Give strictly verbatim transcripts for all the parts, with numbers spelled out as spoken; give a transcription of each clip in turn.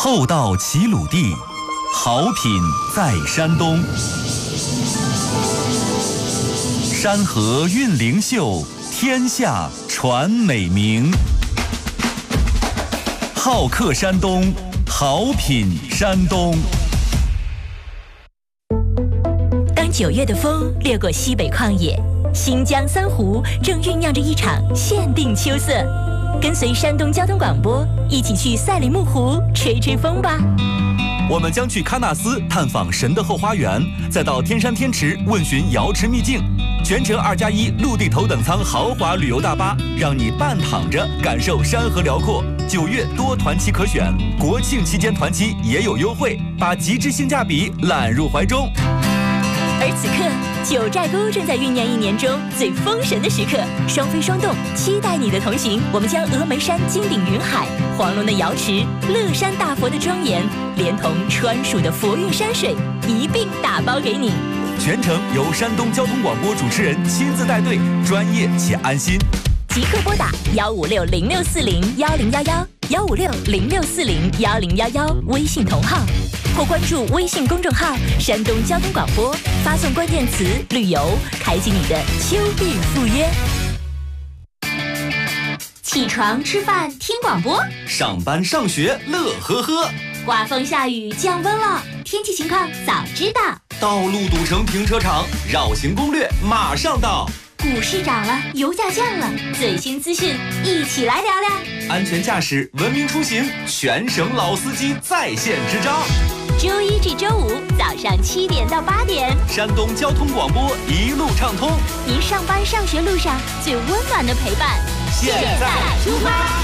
厚道齐鲁地，好品在山东。山河韵灵秀，天下传美名。好客山东，好品山东。 当九月的风掠过西北旷野，新疆三湖正酝酿着一场限定秋色。跟随山东交通广播一起去赛里木湖吹吹风吧。 我们将去喀纳斯探访神的后花园，再到天山天池问询瑶池秘境。全程二加一陆地头等舱豪华旅游大巴，让你半躺着感受山河辽阔。九月多团期可选，国庆期间团期也有优惠，把极致性价比揽入怀中。 而此刻，九寨沟正在酝酿一年中最封神的时刻，双飞双动，期待你的同行。我们将峨眉山金顶云海、黄龙的瑶池、乐山大佛的庄严，连同川蜀的佛韵山水一并打包给你。 全程由山东交通广播主持人亲自带队，专业且安心。 即刻拨打幺五六零六四零幺零幺幺幺五六零六四零幺零幺幺微信同号，或关注微信公众号山东交通广播，发送关键词旅游，开启你的秋日赴约。起床吃饭听广播， 上班上学乐呵呵， 刮风下雨降温了，天气情况早知道。 道路堵成停车场，绕行攻略马上到。 股市涨了，油价降了，最新资讯一起来聊聊。 安全驾驶，文明出行，全省老司机在线支招。 周一至周五早上七点到八点， 山东交通广播一路畅通， 您上班上学路上最温暖的陪伴。 现在出发。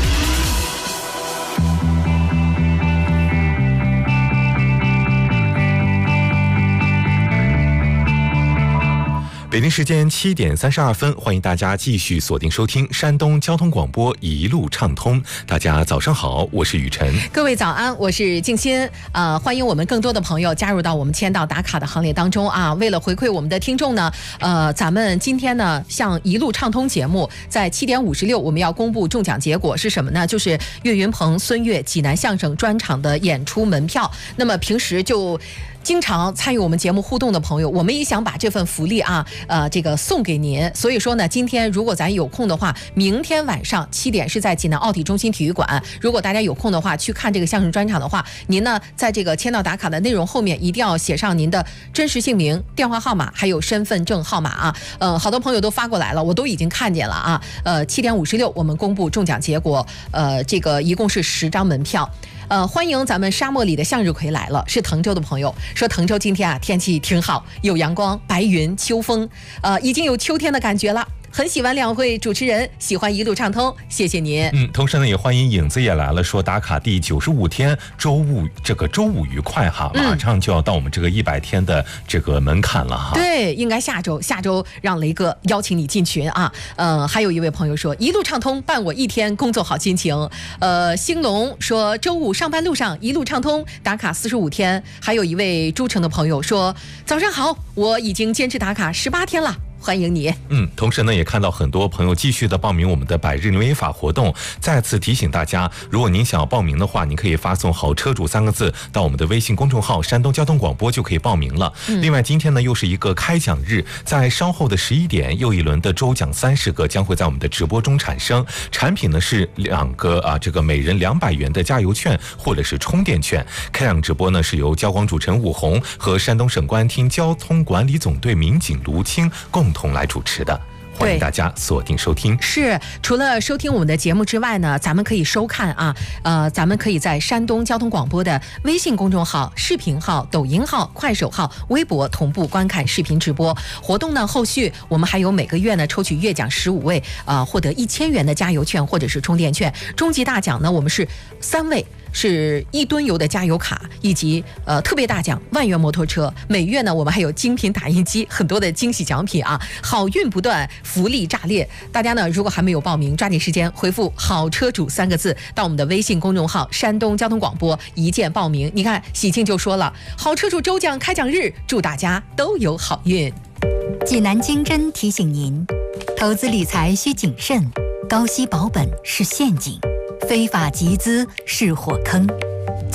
北京时间七点三十二分，欢迎大家继续锁定收听山东交通广播一路畅通。大家早上好，我是雨晨。 各位早安，我是静心。呃，欢迎我们更多的朋友加入到我们签到打卡的行列当中啊！为了回馈我们的听众呢，呃，咱们今天呢，像一路畅通节目，在七点五十六我们要公布中奖结果是什么呢？就是岳云鹏、孙越济南相声专场的演出门票。那么平时就经常参与我们节目互动的朋友，我们也想把这份福利啊，呃，这个送给您。所以说呢，今天如果咱有空的话，明天晚上七点是在济南奥体中心体育馆。如果大家有空的话，去看这个相声专场的话，您呢在这个签到打卡的内容后面一定要写上您的真实姓名、电话号码还有身份证号码啊。呃，好多朋友都发过来了，我都已经看见了啊。呃，七点五十六我们公布中奖结果，呃，这个一共是十张门票。呃，欢迎咱们沙漠里的向日葵来了，是滕州的朋友说，滕州今天啊天气挺好，有阳光、白云、秋风，呃，已经有秋天的感觉了。很喜欢两位主持人，喜欢一路畅通，谢谢您。 嗯，同时呢，也欢迎影子也来了，说打卡第九十五天，周五这个周五愉快哈，马上就要到我们这个一百天的这个门槛了哈。 对，应该下周，下周让雷哥邀请你进群啊。呃，还有一位朋友说，一路畅通，伴我一天工作好心情。呃，兴隆说，周五上班路上一路畅通，打卡四十五天。还有一位诸城的朋友说，早上好，我已经坚持打卡十八天了。欢迎你。 嗯，同时呢，也看到很多朋友继续的报名我们的百日纽约法活动。再次提醒大家，如果您想要报名的话，您可以发送好车主三个字到我们的微信公众号山东交通广播就可以报名了。嗯、另外今天呢又是一个开奖日，在稍后的十一点又一轮的周奖三十个将会在我们的直播中产生。产品呢是两个啊这个每人两百元的加油券或者是充电券。开奖直播呢是由交广主持人武红和山东省公安厅交通管理总队民警卢青共共同来主持的，欢迎大家锁定收听。 是，除了收听我们的节目之外呢，咱们可以收看啊，呃，咱们可以在山东交通广播的微信公众号、视频号、抖音号、快手号、微博同步观看视频直播活动呢。后续我们还有每个月呢抽取月奖十五位啊、呃，获得一千元的加油券或者是充电券。终极大奖呢，我们是三位。是一吨油的加油卡，以及呃特别大奖万元摩托车。每月呢，我们还有精品打印机，很多的惊喜奖品啊，好运不断，福利炸裂。大家呢，如果还没有报名，抓紧时间回复"好车主"三个字到我们的微信公众号山东交通广播一键报名。你看，喜庆就说了，好车主周奖开奖日，祝大家都有好运。 济南经侦提醒您，投资理财需谨慎，高息保本是陷阱，非法集资是火坑。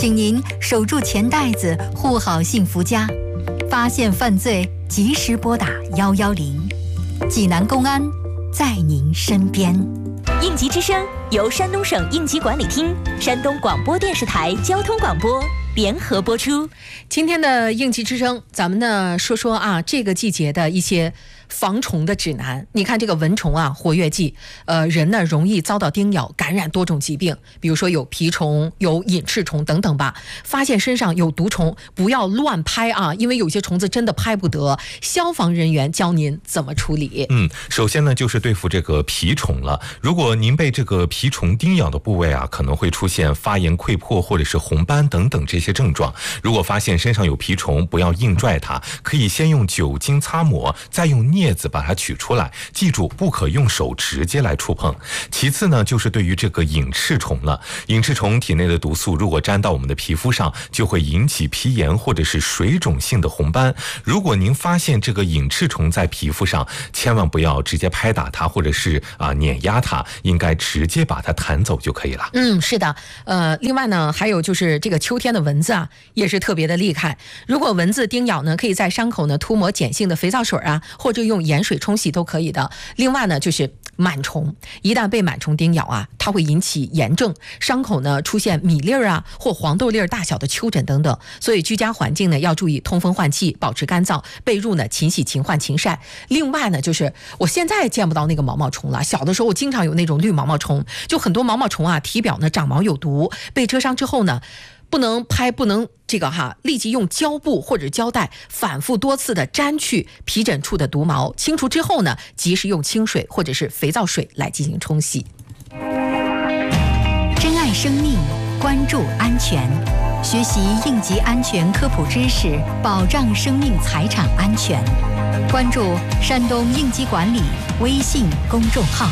请您守住钱袋子，护好幸福家。发现犯罪，及时拨打幺幺零，济南公安在您身边。 应急之声由山东省应急管理厅、山东广播电视台交通广播联合播出。 今天的应急之声，咱们呢说说啊这个季节的一些防虫的指南。你看这个蚊虫啊活跃季，呃人呢容易遭到叮咬，感染多种疾病，比如说有蜱虫、有隐翅虫等等吧。发现身上有毒虫，不要乱拍啊，因为有些虫子真的拍不得。消防人员教您怎么处理。 嗯，首先呢就是对付这个蜱虫了。如果您被这个蜱虫叮咬的部位啊，可能会出现发炎、溃破或者是红斑等等这些症状。如果发现身上有蜱虫，不要硬拽它，可以先用酒精擦抹，再用镊子把它取出来。记住，不可用手直接来触碰。其次呢，就是对于这个隐翅虫了。隐翅虫体内的毒素如果沾到我们的皮肤上，就会引起皮炎或者是水肿性的红斑。如果您发现这个隐翅虫在皮肤上，千万不要直接拍打它，或者是啊碾压它，应该直接把它弹走就可以了。 嗯，是的。呃，另外呢，还有就是这个秋天的蚊子啊，也是特别的厉害。如果蚊子叮咬呢，可以在伤口呢涂抹碱性的肥皂水啊，或者用盐水冲洗都可以的。另外呢，就是螨虫，一旦被螨虫叮咬啊，它会引起炎症，伤口呢出现米粒儿啊或黄豆粒儿大小的丘疹等等。所以居家环境呢要注意通风换气，保持干燥，被褥呢勤洗勤换勤晒。另外呢，就是我现在见不到那个毛毛虫了，小的时候我经常有那种绿毛毛虫，就很多毛毛虫啊体表呢长毛有毒，被蛰伤之后呢，不能拍，不能这个哈，立即用胶布或者胶带反复多次的沾去皮疹处的毒毛，清除之后呢，及时用清水或者是肥皂水来进行冲洗。 珍爱生命，关注安全，学习应急安全科普知识，保障生命财产安全。关注山东应急管理微信公众号。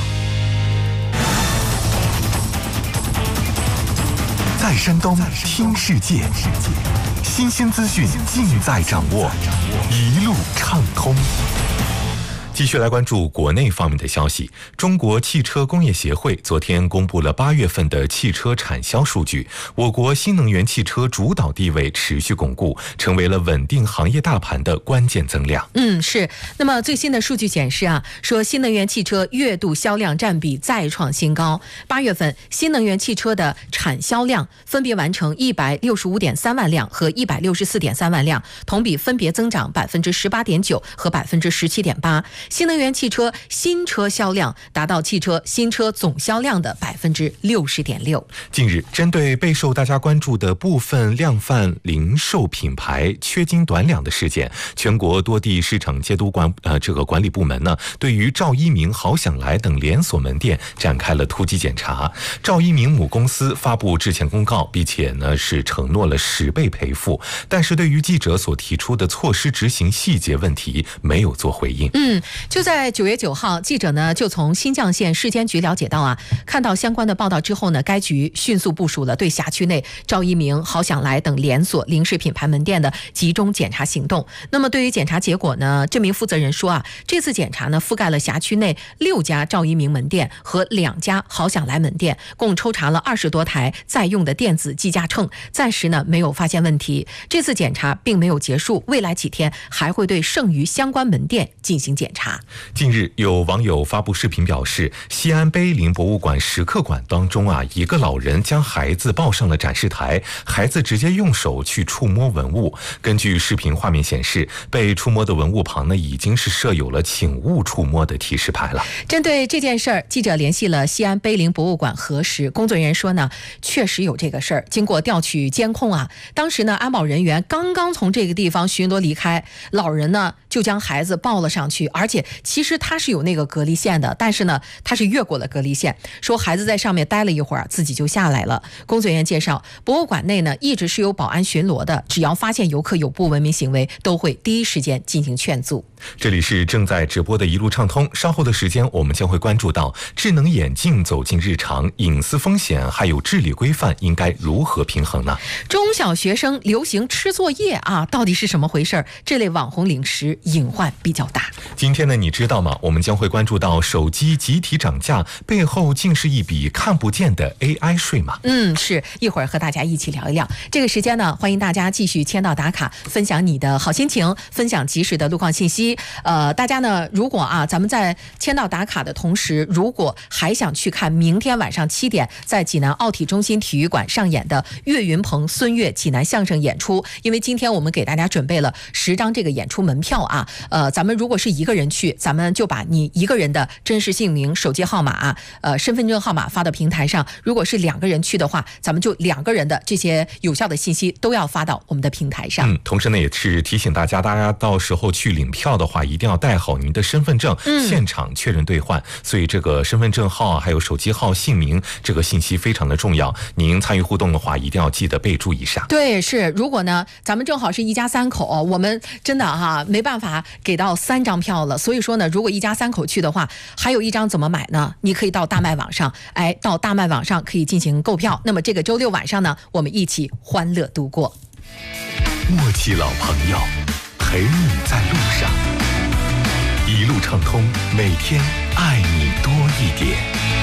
在山东听世界，新鲜资讯尽在掌握，一路畅通。 继续来关注国内方面的消息。中国汽车工业协会昨天公布了八月份的汽车产销数据，我国新能源汽车主导地位持续巩固，成为了稳定行业大盘的关键增量。 嗯，是。那么最新的数据显示啊，说新能源汽车月度销量占比再创新高。八月份新能源汽车的产销量分别完成一百六十五点三万辆和一百六十四点三万辆，同比分别增长百分之十八点九和百分之十七点八。新能源汽车新车销量达到汽车新车总销量的百分之六十点六。 近日，针对备受大家关注的部分量贩零售品牌缺斤短两的事件，全国多地市场监督管呃这个管理部门呢，对于赵一鸣、好想来等连锁门店展开了突击检查。赵一鸣母公司发布致歉公告，并且呢是承诺了十倍赔付，但是对于记者所提出的措施执行细节问题没有做回应。 嗯。就在九月九号，记者呢就从新绛县市监局了解到啊，看到相关的报道之后呢，该局迅速部署了对辖区内赵一鸣、好想来等连锁零食品牌门店的集中检查行动。那么对于检查结果呢，这名负责人说啊，这次检查呢覆盖了辖区内六家赵一鸣门店和两家好想来门店，共抽查了二十多台在用的电子计价秤，暂时呢没有发现问题。这次检查并没有结束，未来几天还会对剩余相关门店进行检查。 近日，有网友发布视频表示，西安碑林博物馆石刻馆当中啊，一个老人将孩子抱上了展示台，孩子直接用手去触摸文物。根据视频画面显示，被触摸的文物旁呢，已经是设有了请勿触摸的提示牌了。 针对这件事儿，记者联系了西安碑林博物馆核实，工作人员说呢，确实有这个事儿。经过调取监控啊，当时呢，安保人员刚刚从这个地方巡逻离开，老人呢就将孩子抱了上去，而且其实他是有那个隔离线的，但是呢，他是越过了隔离线，说孩子在上面待了一会儿，自己就下来了。工作人员介绍，博物馆内呢一直是有保安巡逻的，只要发现游客有不文明行为，都会第一时间进行劝阻。 这里是正在直播的一路畅通，稍后的时间我们将会关注到智能眼镜走进日常，隐私风险还有治理规范应该如何平衡呢？ 中小学生流行吃作业啊，到底是什么回事？这类网红零食隐患比较大。 今天天呢，你知道吗？我们将会关注到手机集体涨价背后竟是一笔看不见的 A I 税吗？ 嗯，是一会儿和大家一起聊一聊。这个时间呢，欢迎大家继续签到打卡，分享你的好心情，分享及时的路况信息。呃，大家呢，如果啊，咱们在签到打卡的同时，如果还想去看明天晚上七点在济南奥体中心体育馆上演的岳云鹏、孙越济南相声演出，因为今天我们给大家准备了十张这个演出门票啊。呃，咱们如果是一个人去，咱们就把你一个人的真实姓名、手机号码啊、呃身份证号码发到平台上。如果是两个人去的话，咱们就两个人的这些有效的信息都要发到我们的平台上。 嗯，同时呢，也是提醒大家，大家到时候去领票的话，一定要带好您的身份证，嗯、现场确认兑换。所以这个身份证号啊，还有手机号、姓名这个信息非常的重要。您参与互动的话，一定要记得备注一下。 对，是。如果呢，咱们正好是一家三口，我们真的哈没办法给到三张票了。所以说呢，如果一家三口去的话，还有一张怎么买呢？你可以到大麦网上，哎，到大麦网上可以进行购票。那么这个周六晚上呢，我们一起欢乐度过。 默契老朋友，陪你在路上，一路畅通，每天爱你多一点。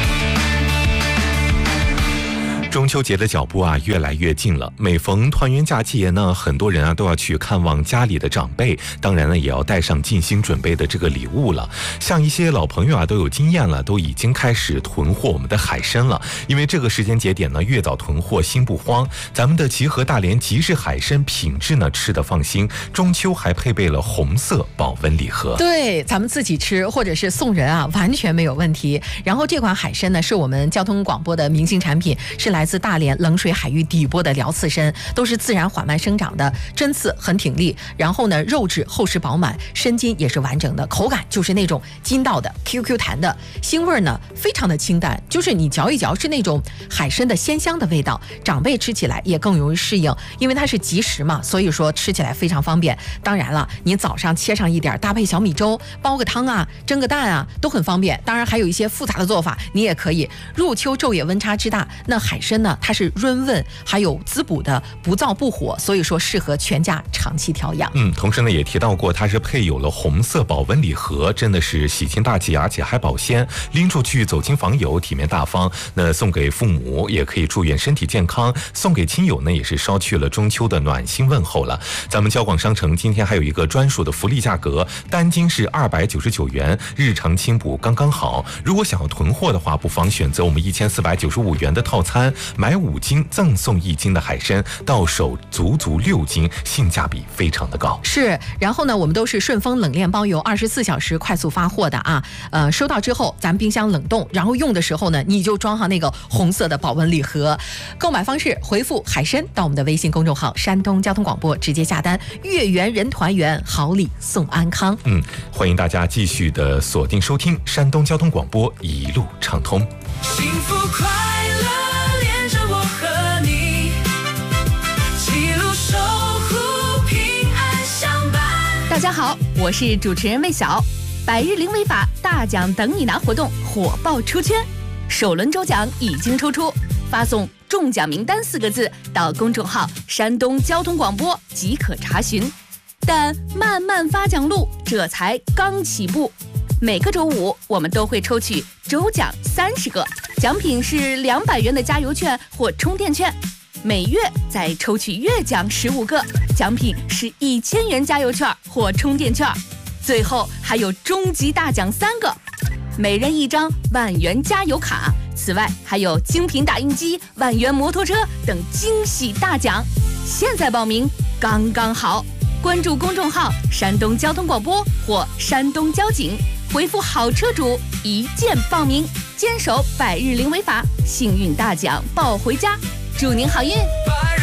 中秋节的脚步啊越来越近了，每逢团圆佳节呢，很多人啊都要去看望家里的长辈，当然呢也要带上精心准备的这个礼物了。像一些老朋友啊都有经验了，都已经开始囤货我们的海参了，因为这个时间节点呢，越早囤货心不慌。咱们的集合大连集市海参品质呢吃得放心，中秋还配备了红色保温礼盒。 对，咱们自己吃或者是送人啊，完全没有问题。然后这款海参呢，是我们交通广播的明星产品，是来自大连冷水海域底部的辽刺参，都是自然缓慢生长的，针刺很挺立，然后呢肉质厚实饱满，参筋也是完整的，口感就是那种筋道的 Q Q 弹的，腥味呢非常的清淡，就是你嚼一嚼是那种海参的鲜香的味道，长辈吃起来也更容易适应，因为它是即食嘛，所以说吃起来非常方便。当然了，你早上切上一点，搭配小米粥，煲个汤啊，蒸个蛋啊，都很方便。当然还有一些复杂的做法，你也可以。入秋昼夜温差之大，那海参呢，它是润温还有滋补的，不燥不火，所以说适合全家长期调养。 嗯，同时呢也提到过，它是配有了红色保温礼盒，真的是喜庆大吉，而且还保鲜，拎出去走亲访友，体面大方。那送给父母也可以祝愿身体健康，送给亲友呢也是捎去了中秋的暖心问候了。咱们交广商城今天还有一个专属的福利价格，单斤是二百九十九元，日常清补刚刚好。如果想要囤货的话，不妨选择我们一千四百九十五元的套餐，买五斤赠送一斤的海参，到手足足六斤，性价比非常的高。 是，然后呢，我们都是顺丰冷链包邮，二十四小时快速发货的啊。呃，收到之后咱冰箱冷冻，然后用的时候呢，你就装上那个红色的保温礼盒。购买方式回复海参到我们的微信公众号山东交通广播，直接下单，月圆人团圆，好礼送安康。 嗯，欢迎大家继续的锁定收听山东交通广播，一路畅通。 幸福快乐连着我和你，记录守护平安相伴。 大家好，我是主持人魏晓。百日零违法大奖等你拿活动火爆出圈，首轮抽奖已经抽出，发送中奖名单四个字到公众号山东交通广播即可查询。但漫漫发奖路这才刚起步，每个周五我们都会抽取周奖三十个，奖品是两百元的加油券或充电券，每月再抽取月奖十五个，奖品是一千元加油券或充电券，最后还有终极大奖三个，每人一张万元加油卡，此外还有精品打印机、万元摩托车等惊喜大奖。现在报名刚刚好，关注公众号山东交通广播或山东交警，回复好车主一键报名，坚守百日零违法，幸运大奖抱回家，祝您好运。